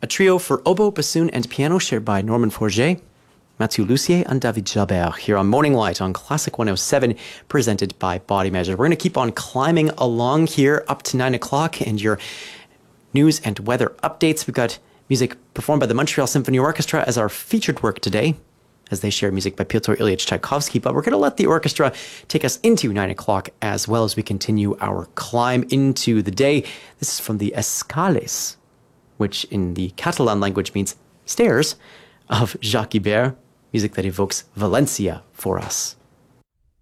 a trio for oboe, bassoon, and piano shared by Norman Forget, Mathieu Lussier, and David Jalbert here on Morning Light on Classic 107, presented by Body Measure. We're going to keep on climbing along here up to 9 o'clock, and your news and weather updates. We've got music performed by the Montreal Symphony Orchestra as our featured work today, as they share music by Pyotr Ilyich Tchaikovsky. But we're going to let the orchestra take us into 9 o'clock as well as we continue our climb into the day. This is from the Escales, which in the Catalan language means stairs, of Jacques Ibert, music that evokes Valencia for us.